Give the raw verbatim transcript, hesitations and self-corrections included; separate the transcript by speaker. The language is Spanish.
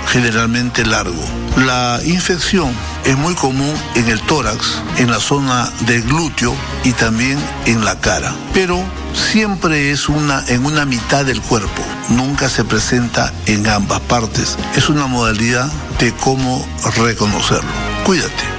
Speaker 1: generalmente largo. La infección es muy común en el tórax, en la zona del glúteo y también en la cara, pero siempre es una, en una mitad del cuerpo, nunca se presenta en ambas partes. Es una modalidad de cómo reconocerlo. Cuídate.